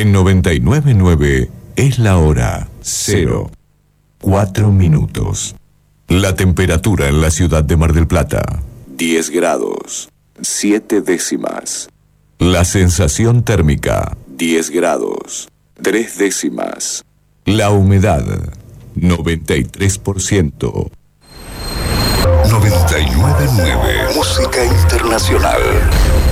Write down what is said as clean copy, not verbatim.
En 99.9 es la hora 04 minutos. La temperatura en la ciudad de Mar del Plata, 10 grados, 7 décimas. La sensación térmica, 10 grados, 3 décimas. La humedad, 93%. 99.9 Música Internacional.